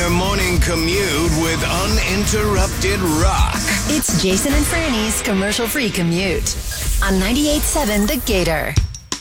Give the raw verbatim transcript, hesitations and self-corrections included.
your morning commute with uninterrupted rock. It's Jason and Franny's commercial-free commute on ninety-eight point seven The Gator.